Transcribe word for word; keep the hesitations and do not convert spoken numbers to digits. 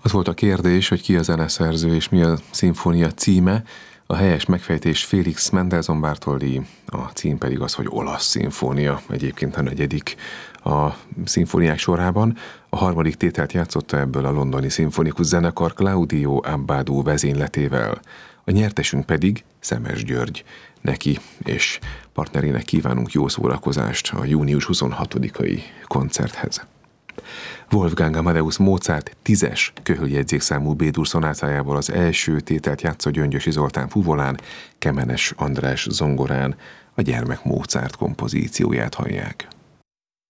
Az volt a kérdés, hogy ki a zeneszerző és mi a szimfónia címe. A helyes megfejtés Félix Mendelssohn Bartholdy, a cím pedig az, hogy olasz szimfónia, egyébként a negyedik a szimfóniák sorában. A harmadik tételt játszotta ebből a londoni szimfonikus zenekar Claudio Abbado vezényletével. A nyertesünk pedig Szemes György. Neki és partnerének kívánunk jó szórakozást a június huszonhatodikai koncerthez. Wolfgang Amadeus Mozart tízes köhöljegyzékszámú B-dur szonátájával az első tételt játsza Gyöngyösi Zoltán fuvolán, Kemenes András zongorán, a Gyermek Mozart kompozícióját hallják.